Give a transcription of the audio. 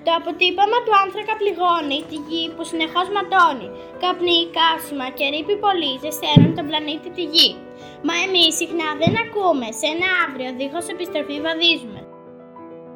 Το αποτύπωμα του άνθρακα πληγώνει τη γη που συνεχώς ματώνει. Καπνί, καύσιμα και ρήποι πολύ ζεσταίνουν τον πλανήτη τη γη. Μα εμείς συχνά δεν ακούμε. Σε ένα αύριο δίχως επιστροφή βαδίζουμε.